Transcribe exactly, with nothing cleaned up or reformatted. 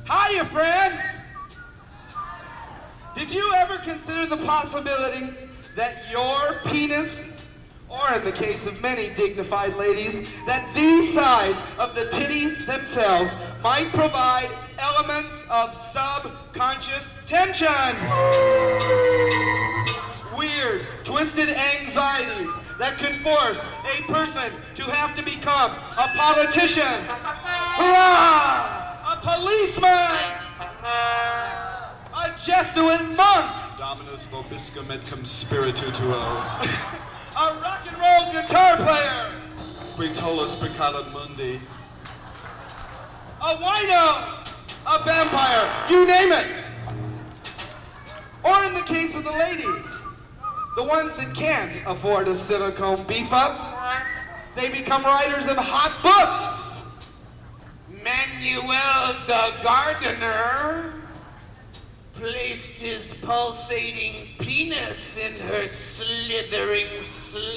Hiya, friends! Did you ever consider the possibility that your penis, or in the case of many dignified ladies, that the size of the titties themselves might provide elements of subconscious tension? Weird, twisted anxieties that can force a person to have to become a politician, hurrah, a policeman, a Jesuit monk, Dominus vobiscum et cum spiritu tuo, a rock and roll guitar player, qui tollus peccata mundi, a wino, a vampire, you name it. Or in the case of the ladies, the ones that can't afford a silicone beef up, they become writers of hot books. Manuel the gardener placed his pulsating penis in her slithering